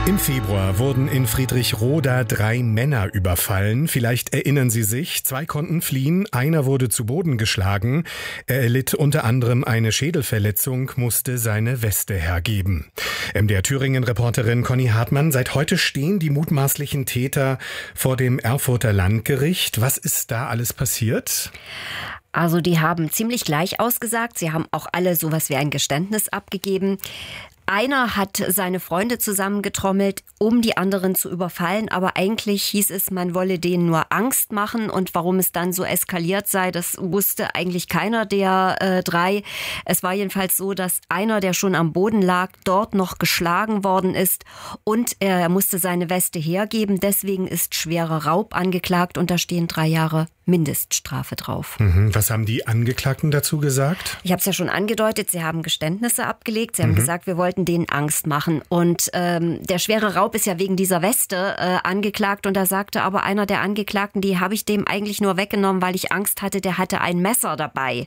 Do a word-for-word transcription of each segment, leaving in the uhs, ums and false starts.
Im Februar wurden in Friedrichroda drei Männer überfallen. Vielleicht erinnern Sie sich, zwei konnten fliehen, einer wurde zu Boden geschlagen. Er erlitt unter anderem eine Schädelverletzung, musste seine Weste hergeben. M D R Thüringen-Reporterin Conny Hartmann, seit heute stehen die mutmaßlichen Täter vor dem Erfurter Landgericht. Was ist da alles passiert? Also die haben ziemlich gleich ausgesagt. Sie haben auch alle sowas wie ein Geständnis abgegeben. Einer hat seine Freunde zusammengetrommelt, um die anderen zu überfallen, aber eigentlich hieß es, man wolle denen nur Angst machen, und warum es dann so eskaliert sei, das wusste eigentlich keiner der äh, drei. Es war jedenfalls so, dass einer, der schon am Boden lag, dort noch geschlagen worden ist, und er musste seine Weste hergeben. Deswegen ist schwerer Raub angeklagt, und da stehen drei Jahre Mindeststrafe drauf. Mhm. Was haben die Angeklagten dazu gesagt? Ich habe es ja schon angedeutet, sie haben Geständnisse abgelegt. Sie haben mhm. gesagt, wir wollten denen Angst machen. Und ähm, der schwere Raub ist ja wegen dieser Weste äh, angeklagt. Und da sagte aber einer der Angeklagten, die habe ich dem eigentlich nur weggenommen, weil ich Angst hatte, der hatte ein Messer dabei.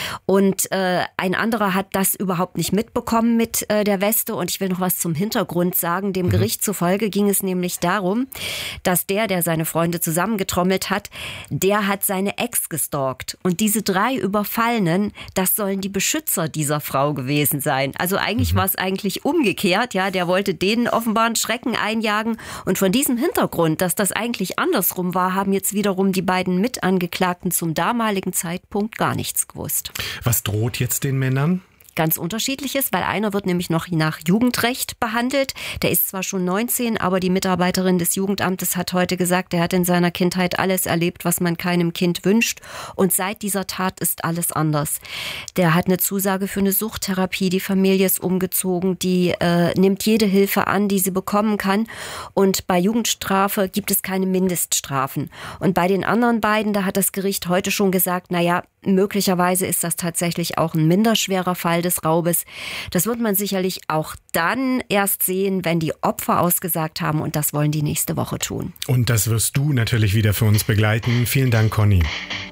Und äh, ein anderer hat das überhaupt nicht mitbekommen mit äh, der Weste. Und ich will noch was zum Hintergrund sagen. Dem mhm. Gericht zufolge ging es nämlich darum, dass der, der seine Freunde zusammengetrommelt hat, der hat seine Ex gestalkt. Und diese drei Überfallenen, das sollen die Beschützer dieser Frau gewesen sein. Also eigentlich mhm. war es eigentlich umgekehrt. Ja, der wollte denen offenbar einen Schrecken einjagen. Und von diesem Hintergrund, dass das eigentlich andersrum war, haben jetzt wiederum die beiden Mitangeklagten zum damaligen Zeitpunkt gar nichts gewusst. Was droht jetzt den Männern? Ganz unterschiedliches, weil einer wird nämlich noch nach Jugendrecht behandelt. Der ist zwar schon neunzehn, aber die Mitarbeiterin des Jugendamtes hat heute gesagt, er hat in seiner Kindheit alles erlebt, was man keinem Kind wünscht. Und seit dieser Tat ist alles anders. Der hat eine Zusage für eine Suchttherapie, die Familie ist umgezogen, die äh, nimmt jede Hilfe an, die sie bekommen kann. Und bei Jugendstrafe gibt es keine Mindeststrafen. Und bei den anderen beiden, da hat das Gericht heute schon gesagt, naja, möglicherweise ist das tatsächlich auch ein minderschwerer Fall des Raubes. Das wird man sicherlich auch dann erst sehen, wenn die Opfer ausgesagt haben, und das wollen die nächste Woche tun. Und das wirst du natürlich wieder für uns begleiten. Vielen Dank, Conny.